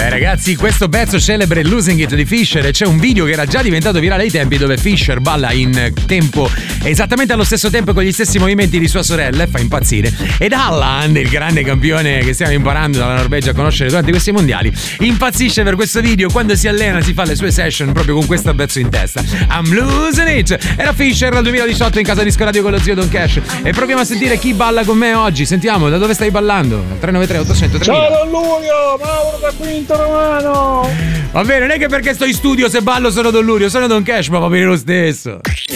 Ragazzi, questo pezzo celebre Losing It di Fisher, e c'è un video che era già diventato virale ai tempi dove Fisher balla in tempo esattamente allo stesso tempo con gli stessi movimenti di sua sorella e fa impazzire. Ed Halland, il grande campione che stiamo imparando dalla Norvegia a conoscere durante questi mondiali, impazzisce per questo video. Quando si allena si fa le sue session proprio con questo pezzo in testa. I'm losing it. Era Fisher nel 2018 in casa Disco Radio con lo zio Don Cash, e proviamo a sentire chi balla con me oggi. Sentiamo, da dove stai ballando? 393 800 3000. Ciao Don Lurio, Mauro da Quinto Romano. Va bene, non è che perché sto in studio se ballo sono Don Lurio, sono Don Cash, ma va bene lo stesso.